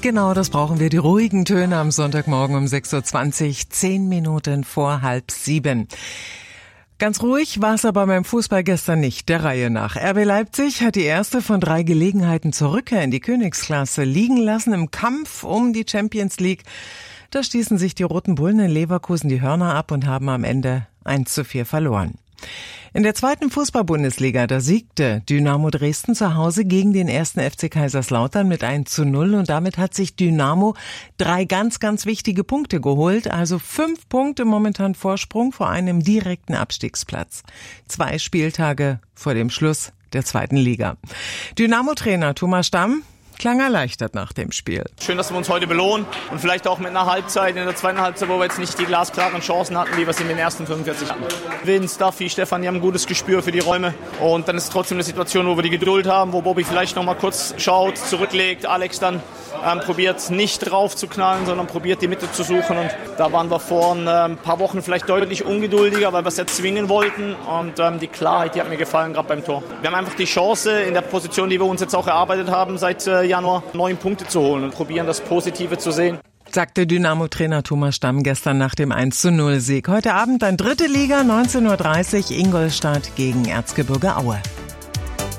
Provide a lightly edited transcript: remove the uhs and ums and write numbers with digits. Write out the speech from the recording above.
Genau, das brauchen wir, die ruhigen Töne am Sonntagmorgen um 6.20 Uhr, 10 Minuten vor 6:30. Ganz ruhig war es aber beim Fußball gestern nicht, der Reihe nach. RB Leipzig hat die erste von 3 Gelegenheiten zur Rückkehr in die Königsklasse liegen lassen im Kampf um die Champions League. Da stießen sich die Roten Bullen in Leverkusen die Hörner ab und haben am Ende 1:4 verloren. In der zweiten Fußball-Bundesliga, da siegte Dynamo Dresden zu Hause gegen den 1. FC Kaiserslautern mit 1:0 und damit hat sich Dynamo 3 ganz, ganz wichtige Punkte geholt, also 5 Punkte momentan Vorsprung vor einem direkten Abstiegsplatz. 2 Spieltage vor dem Schluss der zweiten Liga. Dynamo-Trainer Thomas Stamm klang erleichtert nach dem Spiel. Schön, dass wir uns heute belohnen und vielleicht auch mit einer Halbzeit, in der zweiten Halbzeit, wo wir jetzt nicht die glasklaren Chancen hatten, wie wir es in den ersten 45 hatten. Vince, Duffy, Stefan, die haben ein gutes Gespür für die Räume und dann ist es trotzdem eine Situation, wo wir die Geduld haben, wo Bobby vielleicht noch mal kurz schaut, zurücklegt, Alex dann probiert nicht drauf zu knallen, sondern probiert die Mitte zu suchen und da waren wir vor ein paar Wochen vielleicht deutlich ungeduldiger, weil wir es jetzt zwingen wollten und die Klarheit, die hat mir gefallen, gerade beim Tor. Wir haben einfach die Chance in der Position, die wir uns jetzt auch erarbeitet haben, seit Januar 9 Punkte zu holen und probieren das Positive zu sehen. Sagte Dynamo-Trainer Thomas Stamm gestern nach dem 1:0 Sieg. Heute Abend dann 3. Liga, 19:30 Uhr, Ingolstadt gegen Erzgebirge Aue.